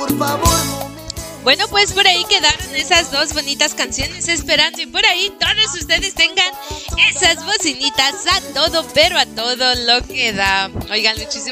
Bueno, pues por ahí quedaron esas dos bonitas canciones esperando y por ahí todos ustedes tengan esas bocinitas a todo, pero a todo lo que da. Oigan, muchísimas